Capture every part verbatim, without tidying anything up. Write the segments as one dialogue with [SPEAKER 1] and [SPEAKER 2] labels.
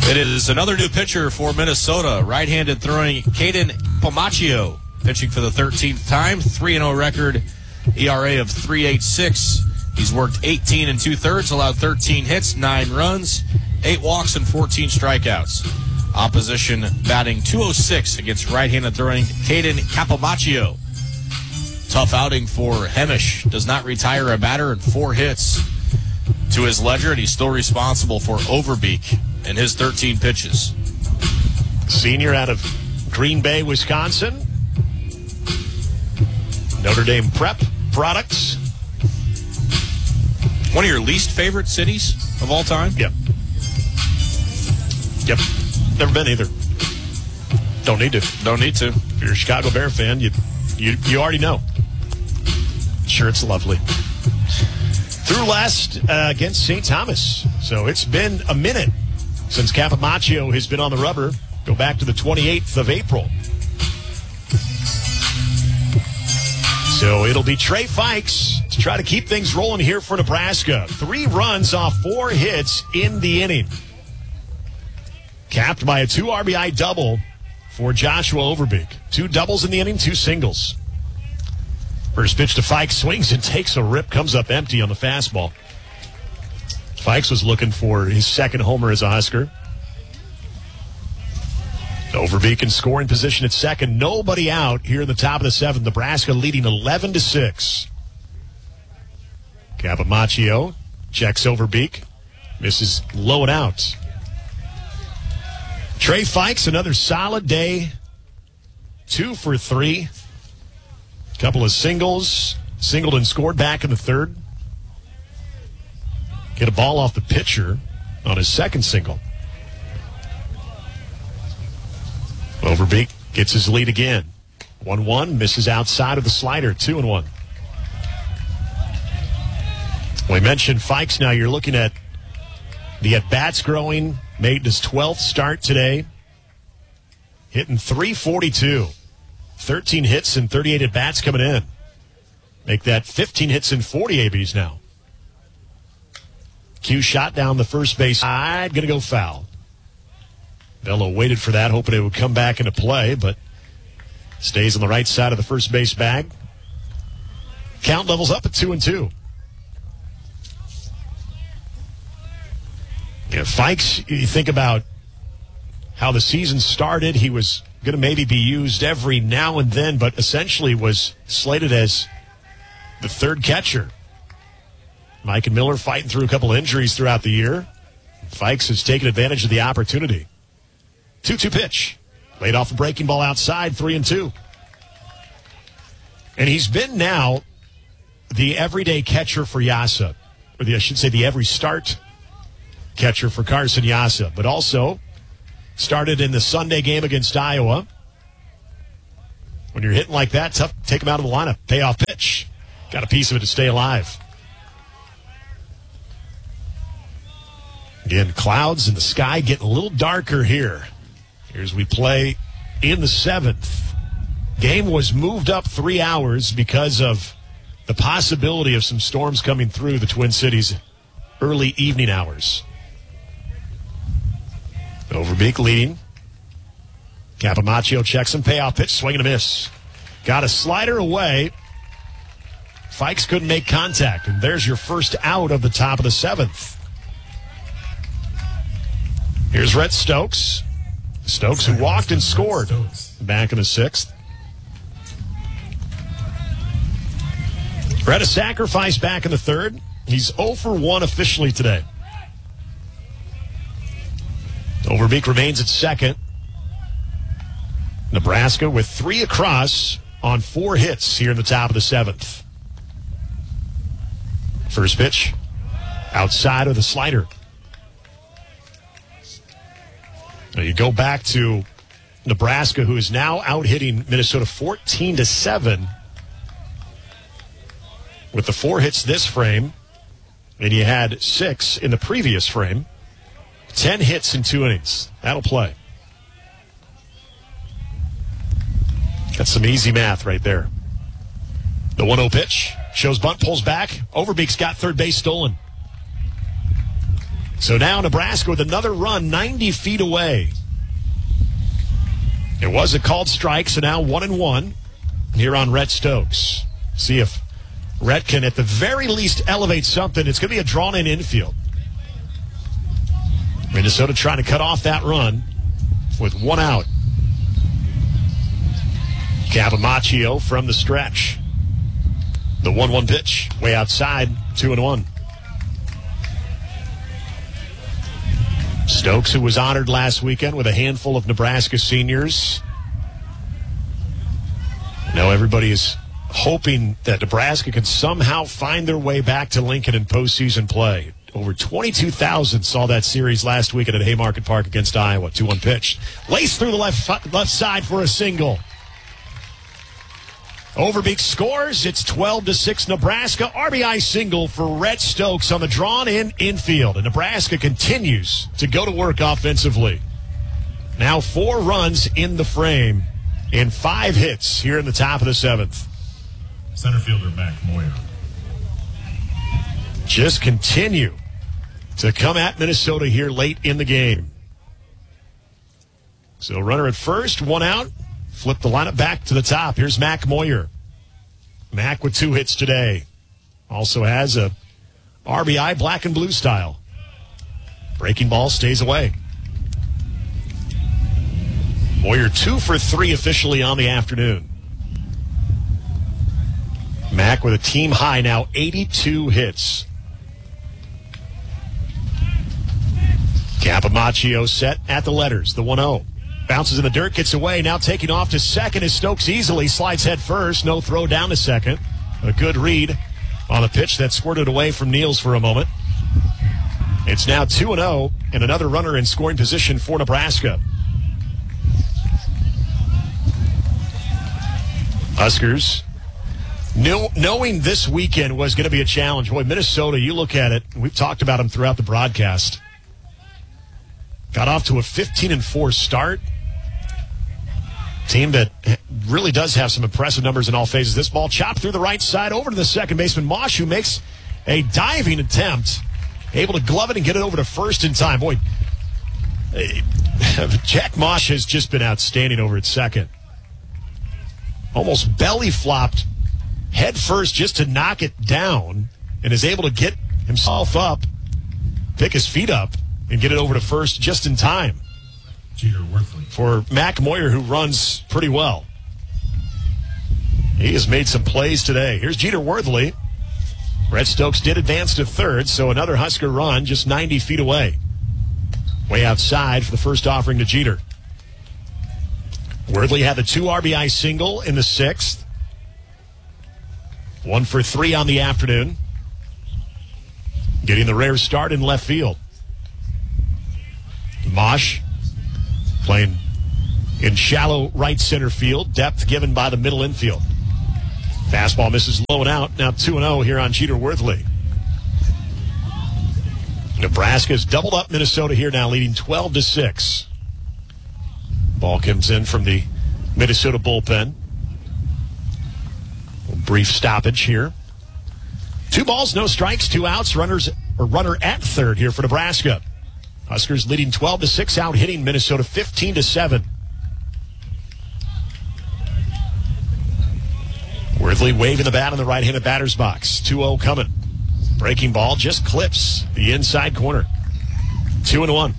[SPEAKER 1] It is another new pitcher for Minnesota. Right-handed throwing Caden Pomaccio, pitching for the thirteenth time. three and oh record, E R A of three point eight six. He's worked eighteen and two-thirds, allowed thirteen hits, nine runs, eight walks, and fourteen strikeouts. Opposition batting two oh six against right-handed throwing Caden Capomaccio. Tough outing for Hemish. Does not retire a batter and four hits to his ledger, and he's still responsible for Overbeek in his thirteen pitches.
[SPEAKER 2] Senior out of Green Bay, Wisconsin. Notre Dame Prep products.
[SPEAKER 1] One of your least favorite cities of all time?
[SPEAKER 2] Yep. Yep. Never been either. Don't need to.
[SPEAKER 1] Don't need to.
[SPEAKER 2] If you're a Chicago Bear fan, you you you already know. Sure, it's lovely. Through last uh, against Saint Thomas. So it's been a minute since Capomaccio has been on the rubber. Go back to the twenty-eighth of April. So it'll be Trey Fikes to try to keep things rolling here for Nebraska. Three runs off four hits in the inning. Capped by a two R B I double for Joshua Overbeek. Two doubles in the inning, two singles. First pitch to Fikes, swings and takes a rip, comes up empty on the fastball. Fikes was looking for his second homer as a Husker. Overbeek in scoring position at second. Nobody out here in the top of the seventh. Nebraska leading eleven to six. Capomaccio checks Overbeek. Misses low and out. Trey Fikes, another solid day. Two for three. Couple of singles. Singled and scored back in the third. Get a ball off the pitcher on his second single. Overbeek gets his lead again. one one, misses outside of the slider. two and one. We mentioned Fikes. Now you're looking at the at-bats growing. Made his twelfth start today. Hitting three forty-two. thirteen hits and thirty-eight at-bats coming in. Make that fifteen hits and forty A Bs now. Q shot down the first base side. Going to go foul. Bello waited for that, hoping it would come back into play, but stays on the right side of the first base bag. Count levels up at two and two. Yeah, Fikes, you think about how the season started. He was going to maybe be used every now and then, but essentially was slated as the third catcher. Mike and Miller fighting through a couple of injuries throughout the year. Fikes has taken advantage of the opportunity. two two pitch. Laid off the breaking ball outside, three and two. And he's been now the everyday catcher for Yasa. Or the, I should say the every start catcher for Carson Yasa. But also started in the Sunday game against Iowa. When you're hitting like that, tough to take him out of the lineup. Payoff pitch. Got a piece of it to stay alive. Again, clouds in the sky getting a little darker here. Here's we play in the seventh. Game was moved up three hours because of the possibility of some storms coming through the Twin Cities early evening hours. Overbeek leading. Capomaccio checks him. Payoff pitch. Swing and a miss. Got a slider away. Fikes couldn't make contact. And there's your first out of the top of the seventh. Here's Rhett Stokes. Stokes, who walked and scored back in the sixth. Rhett a sacrifice back in the third. He's oh for one officially today. Overbeek remains at second. Nebraska with three across on four hits here in the top of the seventh. First pitch, outside of the slider. Now you go back to Nebraska, who is now out-hitting Minnesota fourteen to seven with the four hits this frame, and you had six in the previous frame. Ten hits in two innings. That'll play. That's some easy math right there. The one oh pitch shows bunt, pulls back. Overbeek's got third base stolen. So now Nebraska with another run ninety feet away. It was a called strike, so now one and one here on Rhett Stokes. See if Rhett can at the very least elevate something. It's going to be a drawn-in infield. Minnesota trying to cut off that run with one out. Capomaccio from the stretch. The one one pitch, way outside, two and one. Stokes, who was honored last weekend with a handful of Nebraska seniors. Now everybody is hoping that Nebraska can somehow find their way back to Lincoln in postseason play. Over twenty-two thousand saw that series last weekend at Haymarket Park against Iowa. two one pitch. Laced through the left, left side for a single. Overbeek scores. It's twelve to six Nebraska. R B I single for Rhett Stokes on the drawn-in infield. And Nebraska continues to go to work offensively. Now four runs in the frame and five hits here in the top of the seventh.
[SPEAKER 3] Center fielder Mac Moyer.
[SPEAKER 2] Just continue to come at Minnesota here late in the game. So runner at first, one out. Flip the lineup back to the top. Here's Mac Moyer. Mac with two hits today. Also has a R B I black and blue style. Breaking ball stays away. Moyer two for three officially on the afternoon. Mac with a team high now, eighty-two hits. Capomaccio set at the letters, the one oh. Bounces in the dirt, gets away. Now taking off to second is Stokes easily. Slides head first. No throw down to second. A good read on the pitch that squirted away from Niels for a moment. It's now two and oh, and another runner in scoring position for Nebraska. Huskers, know, knowing this weekend was going to be a challenge. Boy, Minnesota, you look at it, we've talked about them throughout the broadcast. Got off to a fifteen and four start. Team that really does have some impressive numbers in all phases. This ball chopped through the right side over to the second baseman, Mosh, who makes a diving attempt. Able to glove it and get it over to first in time. Boy, Jack Mosh has just been outstanding over at second. Almost belly flopped head first just to knock it down and is able to get himself up, pick his feet up, and get it over to first just in time.
[SPEAKER 3] Jeter Worthley.
[SPEAKER 2] For Mac Moyer, who runs pretty well. He has made some plays today. Here's Jeter Worthley. Rhett Stokes did advance to third, so another Husker run just ninety feet away. Way outside for the first offering to Jeter. Worthley had the two R B I single in the sixth. One for three on the afternoon. Getting the rare start in left field. Mosh playing in shallow right center field. Depth given by the middle infield. Fastball misses low and out. Now two and oh here on Jeter Worthley. Nebraska's doubled up Minnesota here now, leading twelve to six. Ball comes in from the Minnesota bullpen. A brief stoppage here. Two balls, no strikes, two outs. Runners or runner at third here for Nebraska. Huskers leading twelve to six, out hitting Minnesota fifteen to seven. Worthley waving the bat in the right-handed batter's box. two oh coming. Breaking ball just clips the inside corner. Two and one.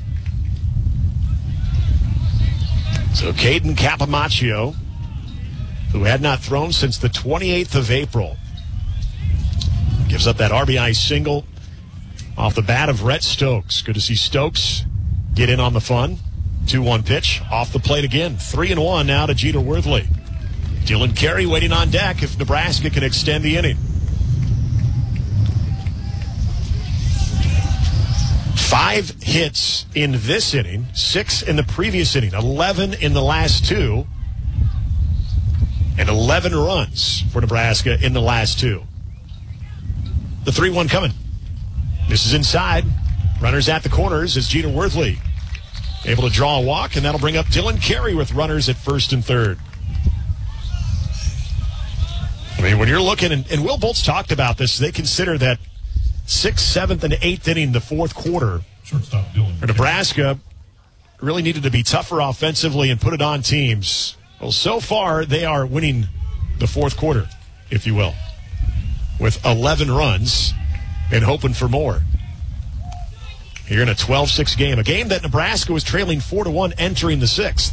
[SPEAKER 2] So Caden Capomaccio, who had not thrown since the twenty-eighth of April, gives up that R B I single off the bat of Rhett Stokes. Good to see Stokes get in on the fun. two one pitch, off the plate again. three and one now to Jeter Worthley. Dylan Carey waiting on deck if Nebraska can extend the inning. Five hits in this inning, six in the previous inning, eleven in the last two, and eleven runs for Nebraska in the last two. The three one coming. This is inside. Runners at the corners as Jeter Worthley able to draw a walk, and that'll bring up Dylan Carey with runners at first and third. I mean, when you're looking, and, and Will Bolt's talked about this, they consider that sixth, seventh, and eighth inning, the fourth quarter,
[SPEAKER 3] Shortstop Dylan.
[SPEAKER 2] For Nebraska, really needed to be tougher offensively and put it on teams. Well, so far, they are winning the fourth quarter, if you will, with eleven runs and hoping for more. Here in a twelve six game, a game that Nebraska was trailing four to one entering the sixth.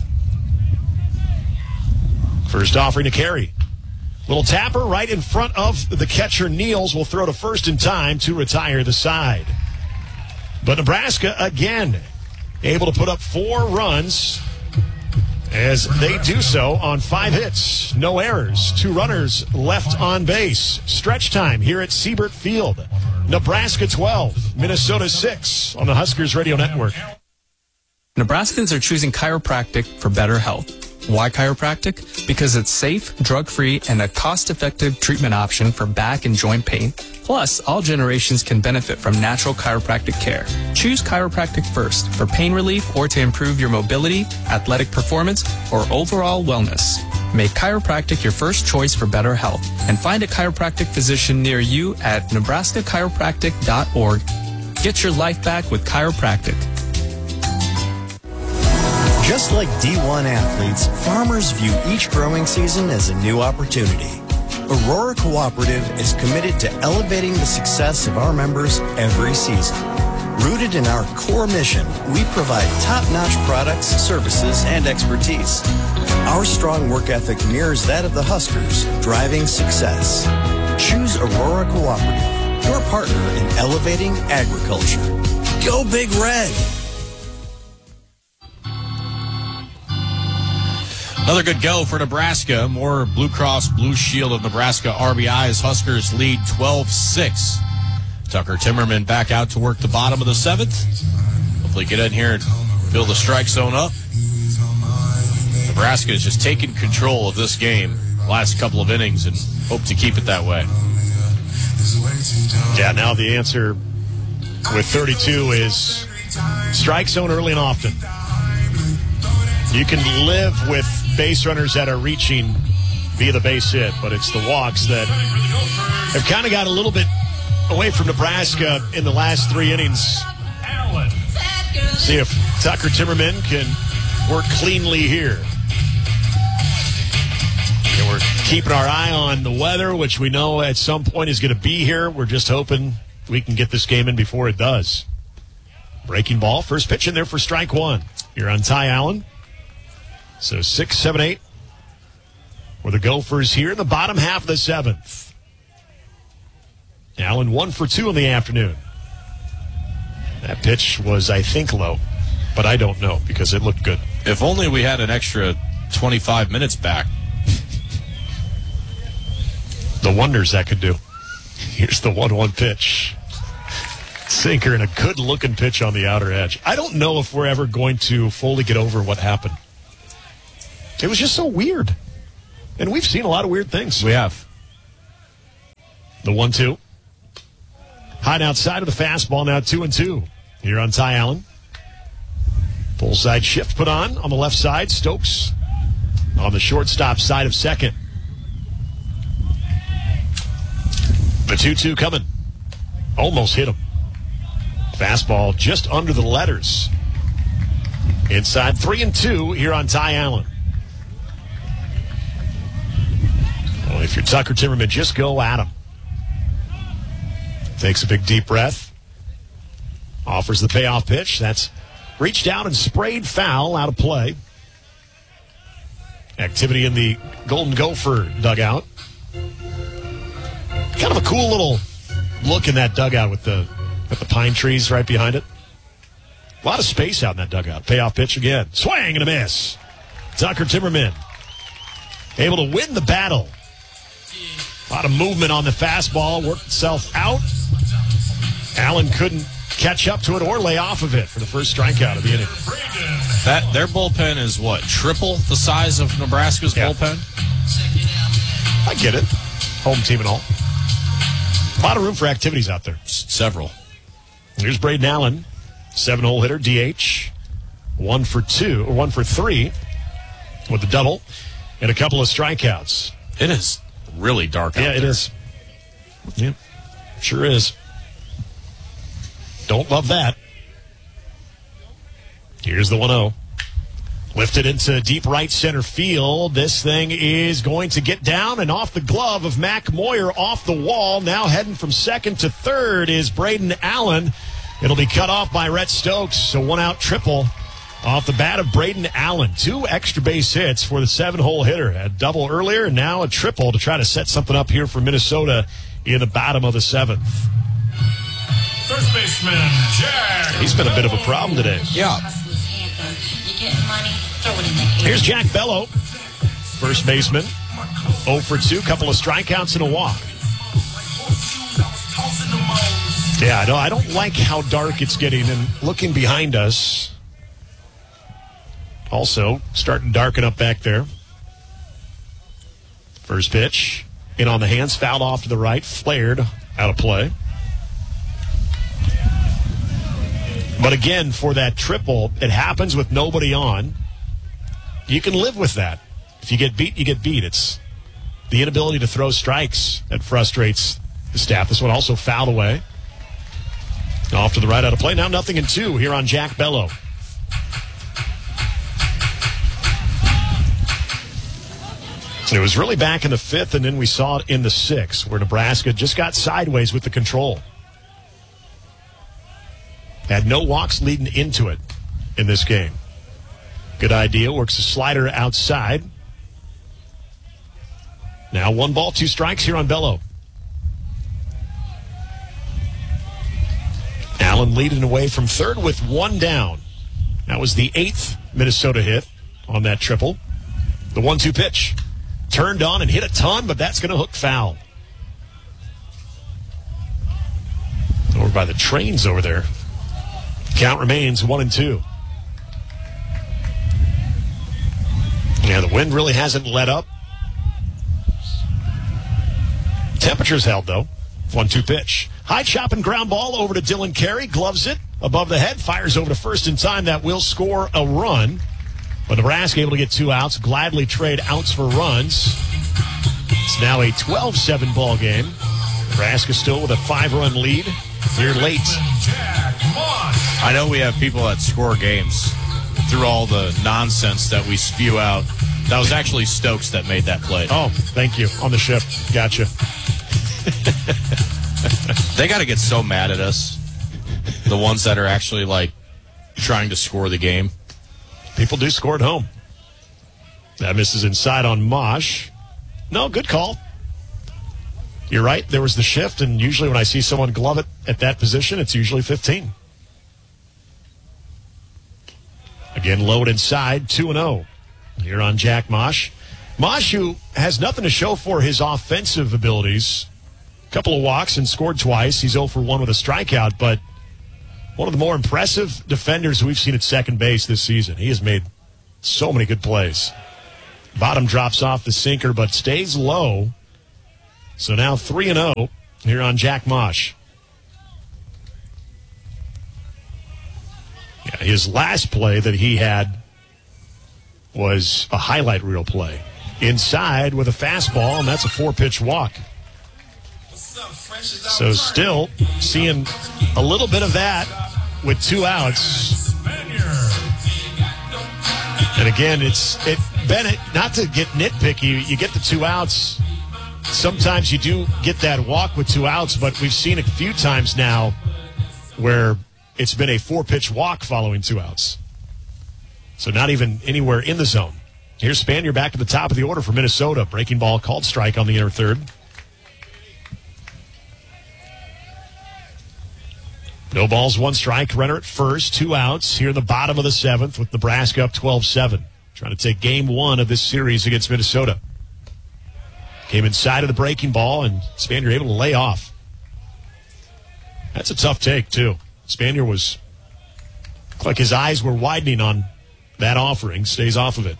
[SPEAKER 2] First offering to carry. Little tapper right in front of the catcher. Niels will throw to first in time to retire the side. But Nebraska, again, able to put up four runs as they do so on five hits. No errors. Two runners left on base. Stretch time here at Siebert Field. Nebraska twelve, Minnesota six on the Huskers Radio Network.
[SPEAKER 4] Nebraskans are choosing chiropractic for better health. Why chiropractic? Because it's safe, drug-free, and a cost-effective treatment option for back and joint pain. Plus, all generations can benefit from natural chiropractic care. Choose chiropractic first for pain relief or to improve your mobility, athletic performance, or overall wellness. Make chiropractic your first choice for better health, and find a chiropractic physician near you at nebraska chiropractic dot org. Get your life back with chiropractic.
[SPEAKER 5] Just like D one athletes, farmers view each growing season as a new opportunity. Aurora Cooperative is committed to elevating the success of our members every season. Rooted in our core mission, we provide top-notch products, services, and expertise. Our strong work ethic mirrors that of the Huskers, driving success. Choose Aurora Cooperative, your partner in elevating agriculture. Go Big Red!
[SPEAKER 1] Another good go for Nebraska. More Blue Cross Blue Shield of Nebraska R B Is. Huskers lead twelve six. Tucker Timmerman back out to work the bottom of the seventh. Hopefully get in here and fill the strike zone up. Nebraska is just taking control of this game last couple of innings and hope to keep it that way.
[SPEAKER 2] Yeah, now the answer with thirty-two is strike zone early and often. You can live with base runners that are reaching via the base hit, but it's the walks that have kind of got a little bit away from Nebraska in the last three innings. See if Tucker Timmerman can work cleanly here. And we're keeping our eye on the weather, which we know at some point is going to be here. We're just hoping we can get this game in before it does. Breaking ball, first pitch in there for strike one. You're on Ty Allen. So six, seven, eight. Were the Gophers here in the bottom half of the seventh. Allen one for two in the afternoon. That pitch was, I think, low, but I don't know because it looked good.
[SPEAKER 1] If only we had an extra twenty-five minutes back.
[SPEAKER 2] The wonders that could do. Here's the one one pitch. Sinker and a good-looking pitch on the outer edge. I don't know if we're ever going to fully get over what happened. It was just so weird. And we've seen a lot of weird things.
[SPEAKER 1] We have.
[SPEAKER 2] The one two. High outside of the fastball, now two and two. Here on Ty Allen. Full side shift put on on the left side. Stokes on the shortstop side of second. The two two coming. Almost hit him. Fastball just under the letters. Inside three and two here on Ty Allen. Well, if you're Tucker Timmerman, just go at him. Takes a big deep breath. Offers the payoff pitch. That's reached out and sprayed foul out of play. Activity in the Golden Gopher dugout. Kind of a cool little look in that dugout with the, with the pine trees right behind it. A lot of space out in that dugout. Payoff pitch again. Swing and a miss. Tucker Timmerman able to win the battle. A lot of movement on the fastball. Worked itself out. Allen couldn't catch up to it or lay off of it for the first strikeout of the inning.
[SPEAKER 1] That their bullpen is what, triple the size of Nebraska's
[SPEAKER 2] yeah.
[SPEAKER 1] bullpen?
[SPEAKER 2] I get it. Home team and all. A lot of room for activities out there.
[SPEAKER 1] S- several.
[SPEAKER 2] Here's Braden Allen, seven-hole hitter, D H, one for two or one for three with the double and a couple of strikeouts.
[SPEAKER 1] It is really dark out
[SPEAKER 2] yeah,
[SPEAKER 1] there.
[SPEAKER 2] it is. Yeah, sure is. Don't love that. Here's the one oh. Lifted into deep right center field. This thing is going to get down and off the glove of Mac Moyer off the wall. Now heading from second to third is Braden Allen. It'll be cut off by Rhett Stokes. So one out triple off the bat of Braden Allen. Two extra base hits for the seven-hole hitter. A double earlier and now a triple to try to set something up here for Minnesota in the bottom of the seventh.
[SPEAKER 3] First baseman, Jack.
[SPEAKER 2] He's been a bit of a problem today.
[SPEAKER 1] Yeah.
[SPEAKER 2] Here's Jack Bello, first baseman. oh for two, couple of strikeouts and a walk. Yeah, I don't, I don't like how dark it's getting. And looking behind us, also starting to darken up back there. First pitch, in on the hands, fouled off to the right, flared, out of play. But again, for that triple, it happens with nobody on. You can live with that. If you get beat, you get beat. It's the inability to throw strikes that frustrates the staff. This one also fouled away. Off to the right, out of play. Now nothing in two here on Jack Bello. It was really back in the fifth, and then we saw it in the sixth, where Nebraska just got sideways with the control. Had no walks leading into it in this game. Good idea. Works a slider outside. Now one ball, two strikes here on Bello. Allen leading away from third with one down. That was the eighth Minnesota hit on that triple. The one two pitch. Turned on and hit a ton, but that's going to hook foul. Over by the trains over there. Count remains one and two. Yeah, the wind really hasn't let up. Temperatures held, though. one two pitch. High chop and ground ball over to Dylan Carey. Gloves it above the head. Fires over to first in time. That will score a run. But Nebraska able to get two outs. Gladly trade outs for runs. It's now a twelve seven ball game. Nebraska still with a five-run lead here late.
[SPEAKER 1] I know we have people that score games through all the nonsense that we spew out. That was actually Stokes that made that play.
[SPEAKER 2] Oh, thank you. On the shift. Gotcha.
[SPEAKER 1] They got to get so mad at us. The ones that are actually, like, trying to score the game.
[SPEAKER 2] People do score at home. That misses inside on Mosh. No, good call. You're right. There was the shift, and usually when I see someone glove it at that position, it's usually fifteen. Again, load inside, two and oh. Here on Jack Mosh. Mosh, who has nothing to show for his offensive abilities. A couple of walks and scored twice. He's oh for one with a strikeout, but one of the more impressive defenders we've seen at second base this season. He has made so many good plays. Bottom drops off the sinker, but stays low. So now three and oh here on Jack Mosh. Yeah, his last play that he had was a highlight reel play. Inside with a fastball, and that's a four-pitch walk. So still seeing a little bit of that with two outs. And again, it's it Bennett, not to get nitpicky, you get the two outs. Sometimes you do get that walk with two outs, but we've seen it a few times now where it's been a four-pitch walk following two outs. So not even anywhere in the zone. Here's Spanier back to the top of the order for Minnesota. Breaking ball called strike on the inner third. No balls, one strike. Runner at first, two outs here in the bottom of the seventh with Nebraska up twelve seven. Trying to take game one of this series against Minnesota. Came inside of the breaking ball, and Spanier able to lay off. That's a tough take, too. Spanier was, looked like his eyes were widening on that offering. Stays off of it.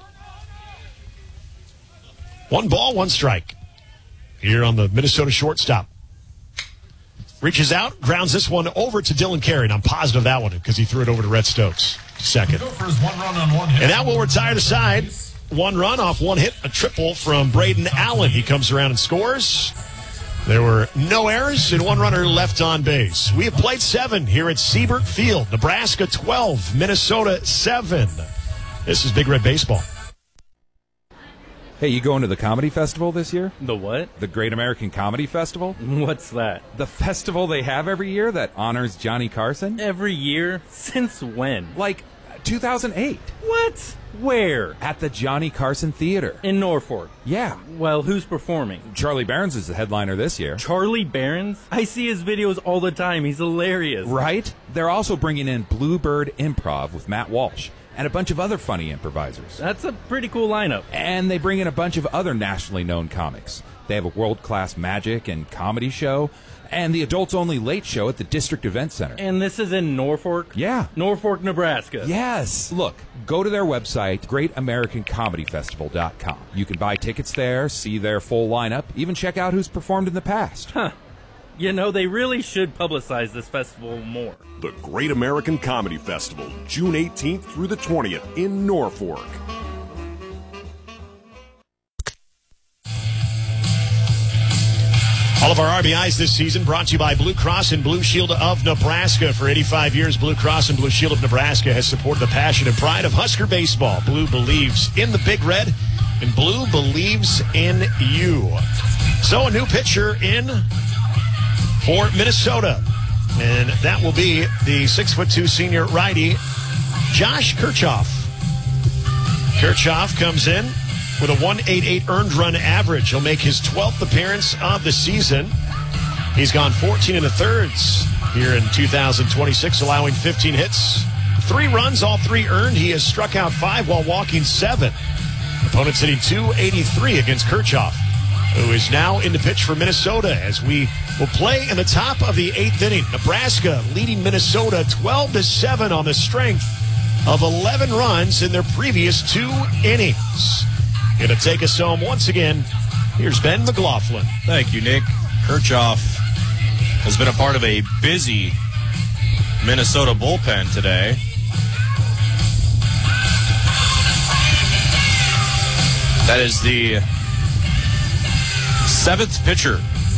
[SPEAKER 2] One ball, one strike. Here on the Minnesota shortstop. Reaches out, grounds this one over to Dylan Carey. And I'm positive of that one because he threw it over to Rhett Stokes. Second. And that will retire the side. One run off one hit, a triple from Braden Allen. He comes around and scores. There were no errors and one runner left on base. We have played seven here at Siebert Field. Nebraska twelve, Minnesota seven. This is Big Red Baseball.
[SPEAKER 6] Hey, you going to the comedy festival this year?
[SPEAKER 7] The what?
[SPEAKER 6] The Great American Comedy Festival?
[SPEAKER 7] What's that?
[SPEAKER 6] The festival they have every year that honors Johnny Carson?
[SPEAKER 7] Every year? Since when?
[SPEAKER 6] Like two thousand eight.
[SPEAKER 7] What? Where?
[SPEAKER 6] At the Johnny Carson Theater.
[SPEAKER 7] In Norfolk?
[SPEAKER 6] Yeah.
[SPEAKER 7] Well, who's performing?
[SPEAKER 6] Charlie Barons is the headliner this year.
[SPEAKER 7] Charlie Barons? I see his videos all the time. He's hilarious.
[SPEAKER 6] Right? They're also bringing in Bluebird Improv with Matt Walsh and a bunch of other funny improvisers.
[SPEAKER 7] That's a pretty cool lineup.
[SPEAKER 6] And they bring in a bunch of other nationally known comics. They have a world-class magic and comedy show, and the adults-only late show at the District Event Center.
[SPEAKER 7] And this is in Norfolk?
[SPEAKER 6] Yeah.
[SPEAKER 7] Norfolk, Nebraska.
[SPEAKER 6] Yes. Look, go to their website, great american comedy festival dot com. You can buy tickets there, see their full lineup, even check out who's performed in the past.
[SPEAKER 7] Huh. You know, they really should publicize this festival more.
[SPEAKER 8] The Great American Comedy Festival, June eighteenth through the twentieth in Norfolk.
[SPEAKER 2] All of our R B Is this season brought to you by Blue Cross and Blue Shield of Nebraska. For eighty-five years, Blue Cross and Blue Shield of Nebraska has supported the passion and pride of Husker baseball. Blue believes in the Big Red, and Blue believes in you. So a new pitcher in for Minnesota, and that will be the six foot two senior righty, Josh Kirchhoff. Kirchhoff comes in with a one eighty-eight earned run average. He'll make his twelfth appearance of the season. He's gone fourteen and a thirds here in two thousand twenty-six, allowing fifteen hits, three runs, all three earned. He has struck out five while walking seven. Opponents hitting two eighty-three against Kirchhoff, who is now in the pitch for Minnesota as we will play in the top of the eighth inning. Nebraska leading Minnesota twelve to seven on the strength of eleven runs in their previous two innings. Going to take us home once again. Here's Ben McLaughlin.
[SPEAKER 1] Thank you, Nick. Kirchhoff has been a part of a busy Minnesota bullpen today. That is the seventh pitcher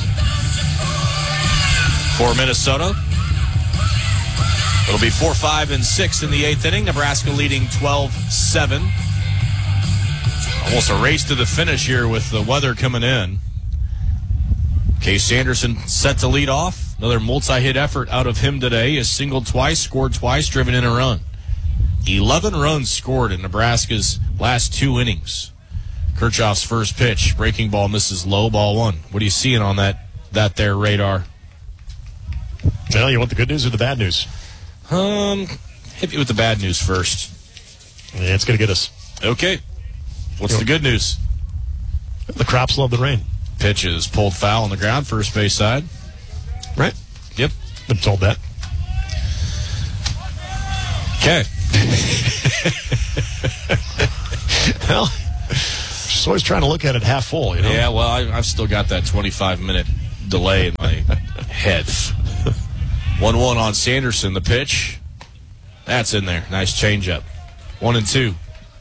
[SPEAKER 1] for Minnesota. It'll be four, five, and six in the eighth inning. Nebraska leading twelve seven. Almost a race to the finish here with the weather coming in. Case Sanderson set to lead off. Another multi-hit effort out of him today. He has singled twice, scored twice, driven in a run. eleven runs scored in Nebraska's last two innings. Kirchhoff's first pitch, breaking ball misses low, ball one. What are you seeing on that that there radar?
[SPEAKER 2] Well, you want the good news or the bad news?
[SPEAKER 1] Um, hit me with the bad news first.
[SPEAKER 2] Yeah, it's going to get us.
[SPEAKER 1] Okay. What's the good news?
[SPEAKER 2] The crops love the rain.
[SPEAKER 1] Pitch is pulled foul on the ground, first base side.
[SPEAKER 2] Right?
[SPEAKER 1] Yep.
[SPEAKER 2] Been told that.
[SPEAKER 1] Okay.
[SPEAKER 2] Well, just always trying to look at it half full, you know?
[SPEAKER 1] Yeah, well, I, I've still got that twenty-five minute delay in my head. one one on Sanderson, the pitch. That's in there. Nice changeup. One and two.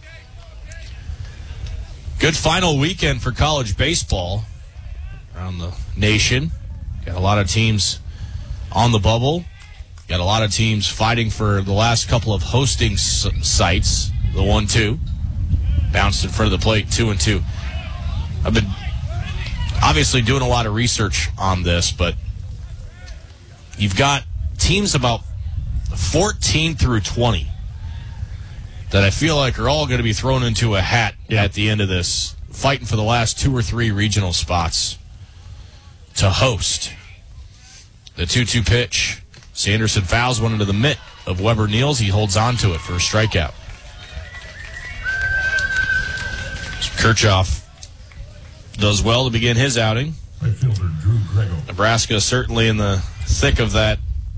[SPEAKER 1] Good final weekend for college baseball around the nation. Got a lot of teams on the bubble. Got a lot of teams fighting for the last couple of hosting s- sites. The one two. Bounced in front of the plate, two and two. I've been obviously doing a lot of research on this, but you've got teams about fourteen through twenty that I feel like are all going to be thrown into a hat yeah. at the end of this, fighting for the last two or three regional spots to host. The two two pitch. Sanderson fouls one into the mitt of Weber Niels. He holds on to it for a strikeout. Kirchhoff does well to begin his outing. Nebraska is certainly in the thick of that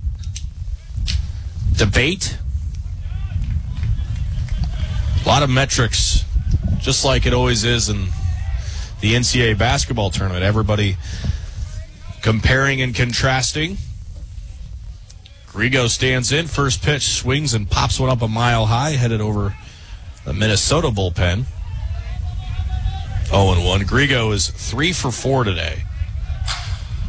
[SPEAKER 1] debate. A lot of metrics, just like it always is in the N C double A basketball tournament. Everybody comparing and contrasting. Grigo stands in. First pitch, swings and pops one up a mile high, headed over the Minnesota bullpen. oh and one. Grigo is three for four today.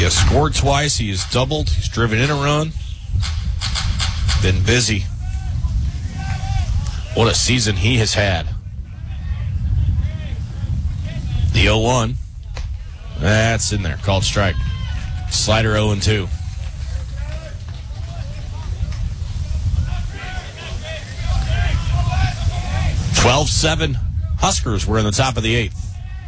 [SPEAKER 1] He has scored twice. He has doubled. He's driven in a run. Been busy. What a season he has had. The oh one. That's in there. Called strike. Slider oh and two. twelve seven. Huskers were in the top of the eighth.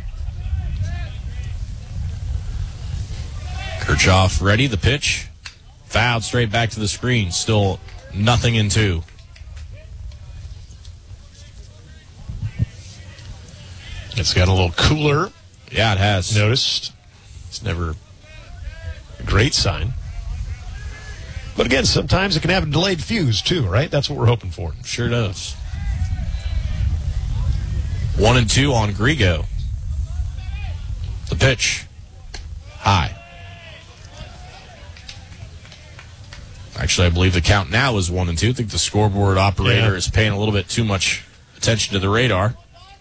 [SPEAKER 1] Kirchhoff ready, the pitch. Fouled straight back to the screen. Still nothing in two.
[SPEAKER 2] It's got a little cooler.
[SPEAKER 1] Yeah, it has.
[SPEAKER 2] Noticed. It's never a great sign. But again, sometimes it can have a delayed fuse too, right? That's what we're hoping for.
[SPEAKER 1] Sure does. One and two on Grigo. The pitch. High. Actually, I believe the count now is one and two. I think the scoreboard operator
[SPEAKER 2] yeah.
[SPEAKER 1] is paying a little bit too much attention to the radar.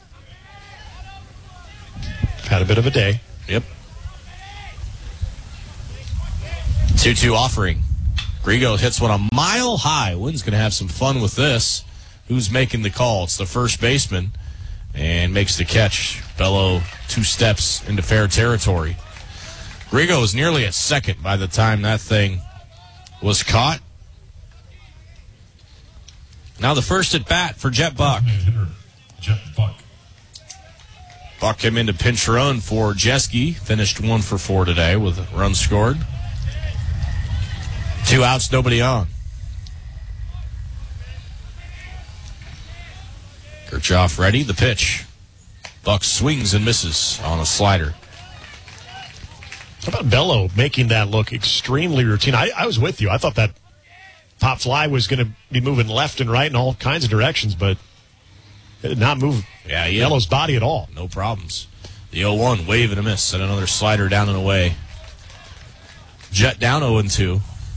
[SPEAKER 2] Had a bit of a day.
[SPEAKER 1] Yep. two two offering. Grigo hits one a mile high. Wynn's going to have some fun with this. Who's making the call? It's the first baseman. And makes the catch. Bello two steps into fair territory. Grigo was nearly at second by the time that thing was caught. Now the first at bat for Jet Buck.
[SPEAKER 3] Jet Buck.
[SPEAKER 1] Buck came in to pinch run for Jeske. Finished one for four today with a run scored. Two outs, nobody on. Kirchhoff ready, the pitch. Buck swings and misses on a slider.
[SPEAKER 2] How about Bello making that look extremely routine? I, I was with you. I thought that pop fly was going to be moving left and right in all kinds of directions, but it did not move
[SPEAKER 1] yeah, yeah.
[SPEAKER 2] Bello's body at all.
[SPEAKER 1] No problems. The oh one, wave and a miss, and another slider down and away. Jet down oh and two.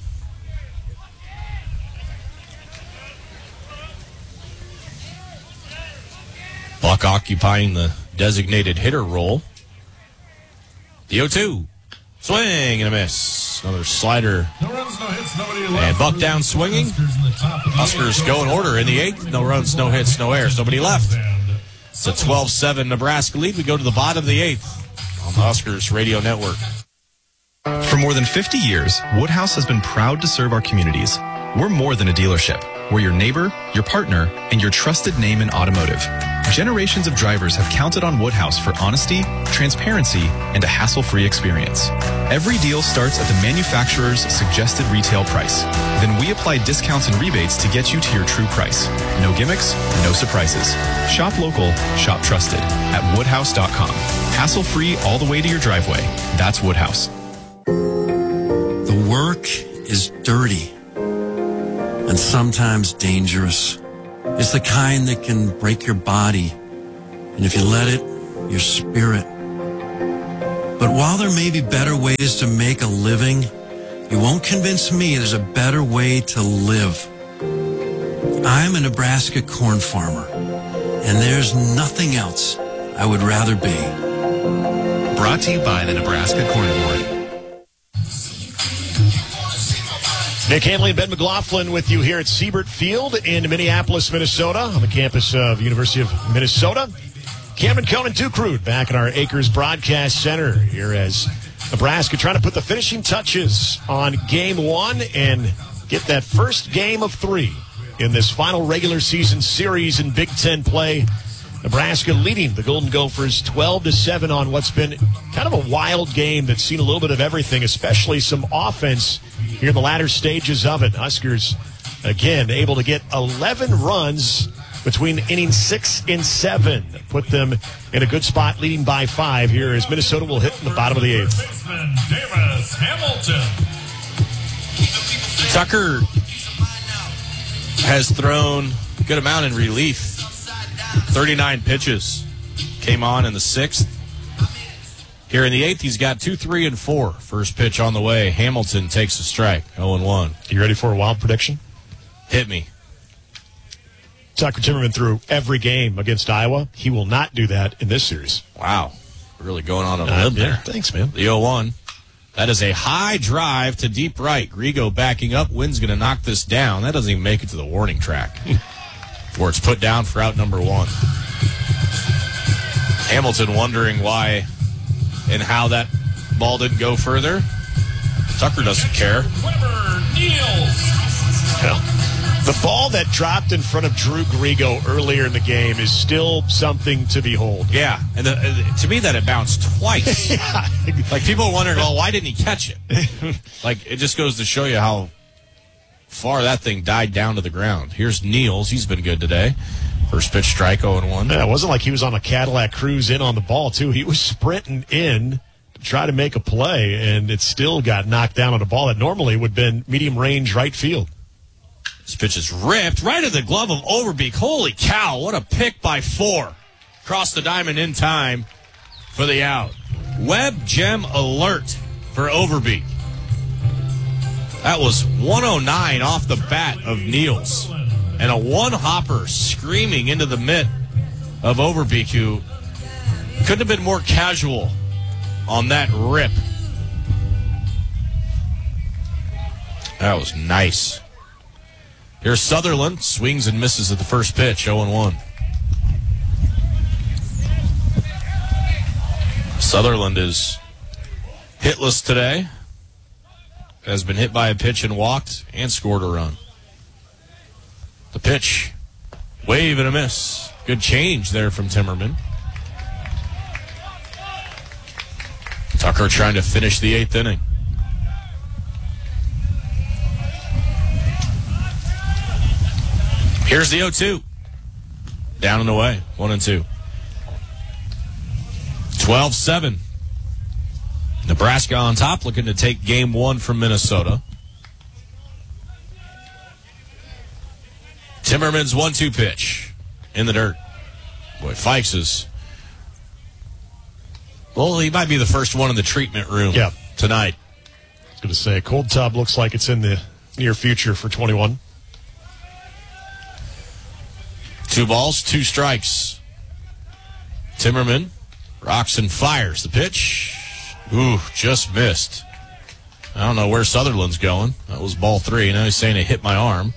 [SPEAKER 1] Buck occupying the designated hitter role. The oh two. Swing and a miss. Another slider.
[SPEAKER 3] No runs, no hits, nobody left.
[SPEAKER 1] And Buck down swinging. Huskers go in order in the eighth. No runs, no hits, no errors. Nobody left. It's a twelve seven Nebraska lead. We go to the bottom of the eighth on the Huskers Radio Network.
[SPEAKER 9] For more than fifty years, Woodhouse has been proud to serve our communities. We're more than a dealership. We're your neighbor, your partner, and your trusted name in automotive. Generations of drivers have counted on Woodhouse for honesty, transparency, and a hassle-free experience. Every deal starts at the manufacturer's suggested retail price. Then we apply discounts and rebates to get you to your true price. No gimmicks, no surprises. Shop local, shop trusted at woodhouse dot com. Hassle-free all the way to your driveway. That's Woodhouse.
[SPEAKER 10] The work is dirty and sometimes dangerous. It's the kind that can break your body, and if you let it, your spirit. But while there may be better ways to make a living, you won't convince me there's a better way to live. I'm a Nebraska corn farmer, and there's nothing else I would rather be.
[SPEAKER 9] Brought to you by the Nebraska Corn Board.
[SPEAKER 2] Nick Hanley and Ben McLaughlin with you here at Siebert Field in Minneapolis, Minnesota, on the campus of University of Minnesota. Cameron Cohen and Duke Root back in our Acres Broadcast Center here as Nebraska trying to put the finishing touches on game one and get that first game of three in this final regular season series in Big Ten play. Nebraska leading the Golden Gophers twelve to seven on what's been kind of a wild game that's seen a little bit of everything, especially some offense here in the latter stages of it. Huskers, again, able to get eleven runs between innings six and seven. Put them in a good spot, leading by five here as Minnesota will hit in the bottom of the eighth.
[SPEAKER 3] Baseman Davis Hamilton.
[SPEAKER 1] Tucker has thrown a good amount in relief. thirty-nine pitches came on in the sixth. Here in the eighth, he's got two, three, and four. First pitch on the way. Hamilton takes a strike, oh and one.
[SPEAKER 2] You ready for a wild prediction?
[SPEAKER 1] Hit me.
[SPEAKER 2] Tucker Timmerman threw every game against Iowa. He will not do that in this series.
[SPEAKER 1] Wow. Really going on a
[SPEAKER 2] Uh,
[SPEAKER 1] limb
[SPEAKER 2] yeah,
[SPEAKER 1] there.
[SPEAKER 2] thanks, man.
[SPEAKER 1] The oh one. That is a high drive to deep right. Grigo backing up. Wynn's going to knock this down. That doesn't even make it to the warning track, where it's put down for out number one. Hamilton wondering why and how that ball didn't go further. Tucker doesn't care.
[SPEAKER 3] Weber Niels.
[SPEAKER 2] Well, the ball that dropped in front of Drew Grigo earlier in the game is still something to behold.
[SPEAKER 1] Yeah, and the, uh, to me that it bounced twice.
[SPEAKER 2] Yeah.
[SPEAKER 1] Like, people are wondering, well, why didn't he catch it? Like, it just goes to show you how far that thing died down to the ground. Here's Niels. He's been good today. First pitch strike, oh and one.
[SPEAKER 2] Yeah, it wasn't like he was on a Cadillac Cruise in on the ball, too. He was sprinting in to try to make a play, and it still got knocked down on a ball that normally would have been medium range right field.
[SPEAKER 1] This pitch is ripped right at the glove of Overbeek. Holy cow, what a pick by four. Cross the diamond in time for the out. Web gem alert for Overbeek. That was one oh nine off the bat of Niels. And a one-hopper screaming into the mitt of Overbeek, who couldn't have been more casual on that rip. That was nice. Here's Sutherland. Swings and misses at the first pitch, oh and one. Sutherland is hitless today. Has been hit by a pitch and walked and scored a run. The pitch, wave and a miss. Good change there from Timmerman. Tucker trying to finish the eighth inning. Here's the oh two. Down and away, one and two. twelve seven. Nebraska on top, looking to take game one from Minnesota. Timmerman's one two pitch in the dirt. Boy, Fikes is, well, he might be the first one in the treatment room
[SPEAKER 2] yeah.
[SPEAKER 1] tonight.
[SPEAKER 2] I was going to say, cold tub looks like it's in the near future for twenty-one.
[SPEAKER 1] Two balls, two strikes. Timmerman rocks and fires. The pitch, ooh, just missed. I don't know where Sutherland's going. That was ball three. Now he's saying it hit my arm.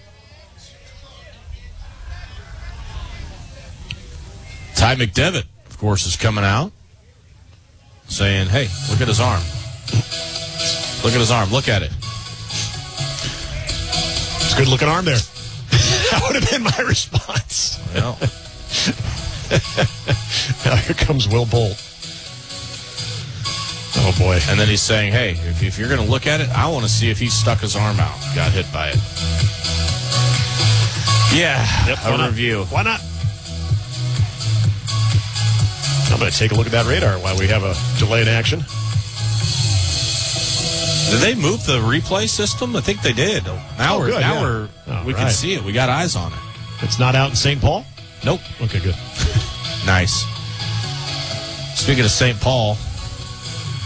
[SPEAKER 1] Ty McDevitt, of course, is coming out saying, hey, look at his arm. Look at his arm. Look at it.
[SPEAKER 2] It's a good-looking arm there. That would have been my response.
[SPEAKER 1] Well.
[SPEAKER 2] Now here comes Will Bolt. Oh, boy.
[SPEAKER 1] And then he's saying, hey, if, if you're going to look at it, I want to see if he stuck his arm out. Got hit by it. Yeah,
[SPEAKER 2] yep,
[SPEAKER 1] a review.
[SPEAKER 2] Why not? I'm going to take a look at that radar while we have a delay in action.
[SPEAKER 1] Did they move the replay system? I think they did. Now
[SPEAKER 2] oh,
[SPEAKER 1] we're
[SPEAKER 2] good,
[SPEAKER 1] now
[SPEAKER 2] yeah.
[SPEAKER 1] we're
[SPEAKER 2] oh,
[SPEAKER 1] we
[SPEAKER 2] right.
[SPEAKER 1] can see it. We got eyes on it.
[SPEAKER 2] It's not out in Saint Paul?
[SPEAKER 1] Nope.
[SPEAKER 2] Okay, good.
[SPEAKER 1] Nice. Speaking of Saint Paul,